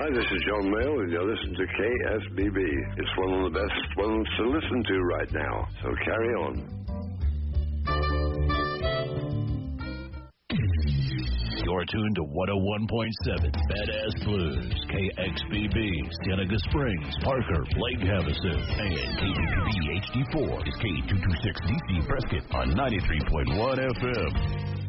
Hi, this is John Mayle, and you're listening to KSBB. It's one of the best ones to listen to right now, so carry on. You're tuned to 101.7 Badass Blues, KXBB, Cienega Springs, Parker, Lake Havasu, and KPPB HD4 is K226DC Prescott on 93.1 FM.